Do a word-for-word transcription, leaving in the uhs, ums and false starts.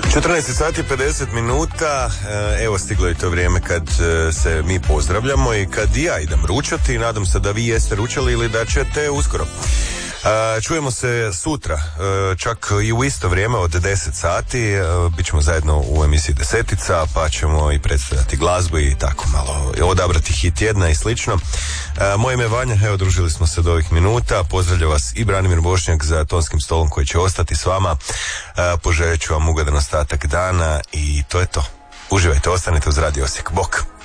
četrnaest sati pedeset minuta, evo stiglo je to vrijeme kad se mi pozdravljamo i kad i ja idem ručati. Nadam se da vi jeste ručali ili da ćete uskoro. Čujemo se sutra, čak i u isto vrijeme od deset sati. Bićemo zajedno u emisiji Desetica, pa ćemo i predstavljati glazbu i tako malo odabrati hit tjedna i slično. Moje ime je Vanja, evo družili smo se do ovih minuta. Pozdravlja vas i Branimir Bošnjak za tonskim stolom koji će ostati s vama. Poželjet ću vam ugodan ostatak dana i to je to. Uživajte, ostanite uz Radio Osijek. Bok!